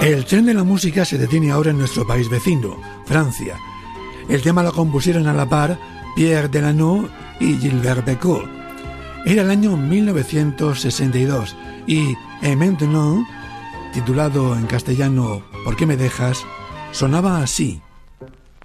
El tren de la música se detiene ahora en nuestro país vecino, Francia. El tema lo compusieron a la par Pierre Delano y Gilbert Bécaud. Era el año 1962 y Et maintenant, titulado en castellano ¿Por qué me dejas?, sonaba así.